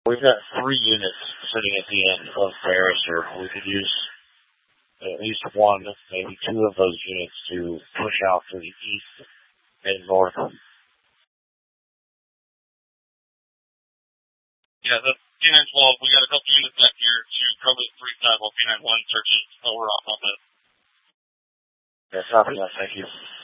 We've got 3 units sitting at the end of Barrister. We could use at least 1, maybe 2 of those units to push out to the east and north. Yeah, the P912, we got a couple units back here to cover the 3 side while P91 searches over off on that. Yeah, copy that. Thank you.